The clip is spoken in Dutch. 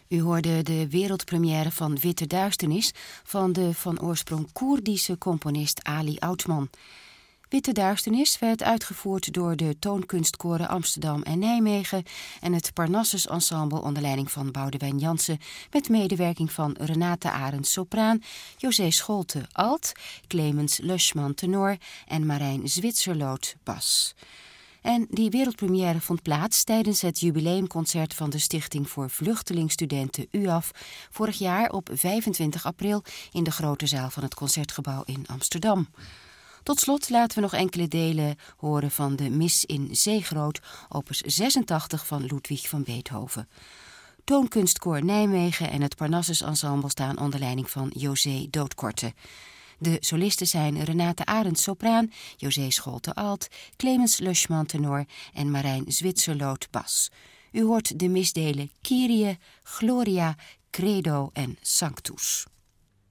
U hoorde de wereldpremière van Witte Duisternis van de van oorsprong Koerdische componist Ali Oudman. Witte Duisternis werd uitgevoerd door de Toonkunstkoren Amsterdam en Nijmegen en het Parnassus Ensemble onder leiding van Boudewijn Jansen met medewerking van Renate Arends sopraan, José Scholte alt, Clemens Luschmann tenor en Marijn Zwitserloot bas. En die wereldpremière vond plaats tijdens het jubileumconcert van de Stichting voor Vluchtelingstudenten UAF vorig jaar op 25 april in de grote zaal van het Concertgebouw in Amsterdam. Tot slot laten we nog enkele delen horen van de Mis in Zeegroot, opus 86 van Ludwig van Beethoven. Toonkunstkoor Nijmegen en het Parnassus Ensemble staan onder leiding van José Doodkorte. De solisten zijn Renate Arends sopraan, José Scholte alt, Clemens Luschmann tenor en Marijn Zwitserloot bas. U hoort de misdelen Kyrie, Gloria, Credo en Sanctus.